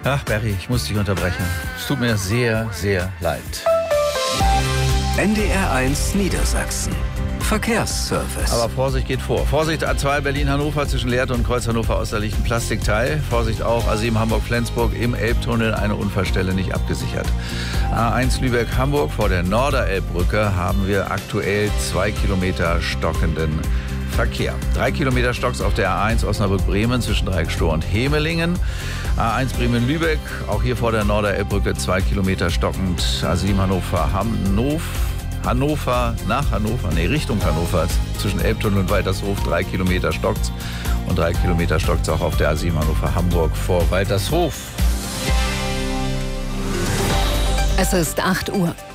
Ach, Barry, ich muss dich unterbrechen. Es tut mir sehr, sehr leid. NDR1 Niedersachsen. Verkehrsservice. Aber Vorsicht geht vor. Vorsicht A2 Berlin-Hannover zwischen Lehrte und Kreuz Hannover Ost, da liegt ein Plastikteil. Vorsicht auch A7 Hamburg-Flensburg im Elbtunnel, eine Unfallstelle nicht abgesichert. A1 Lübeck-Hamburg vor der Norderelbbrücke haben wir aktuell 2 Kilometer stockenden Verkehr. 3 Kilometer Stocks auf der A1 Osnabrück-Bremen zwischen Dreieckstohr und Hemelingen. A1 Bremen-Lübeck, auch hier vor der Norderelbbrücke 2 Kilometer stockend. A7 Richtung Hannover, zwischen Elbtunnel und Waltershof 3 Kilometer stockt's und 3 Kilometer stockt's auch auf der A7 Hannover-Hamburg vor Waltershof. Es ist 8 Uhr.